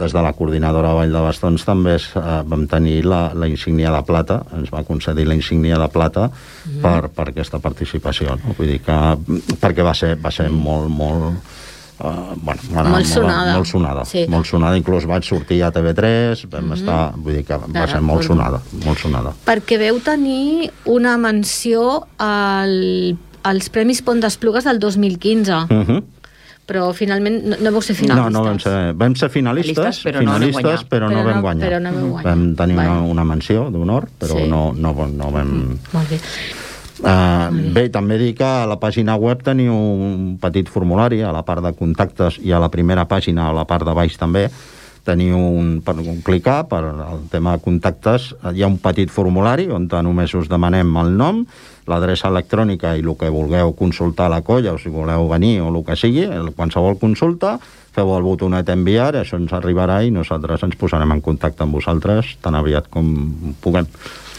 des de la coordinadora Vall de Bastons també vam tenir la insígnia de plata, ens va concedir la insígnia de plata per aquesta participació, no? Vull dir que perquè va ser molt sonada, sí. Molt sonada, inclús vaig sortir a TV3, vam estar, vull dir que va ser molt sonada. Perquè veu tenir una menció als Premis Pont d'Esplugues del 2015. Però finalment no vau ser finalistes. No, vam ser finalistes, però no vam guanyar. Vam tenir una menció d'honor, però no vam... Molt bé. Bé, també dic que a la pàgina web teniu un petit formulari a la part de contactes i a la primera pàgina, a la part de baix també, teniu per clicar per el tema de contactes, hi ha un petit formulari on només us demanem el nom, l'adreça electrònica i el que vulgueu consultar a la colla, o si voleu venir o el que sigui, qualsevol consulta, feu el botonet enviar, això ens arribarà i nosaltres ens posarem en contacte amb vosaltres tan aviat com puguem.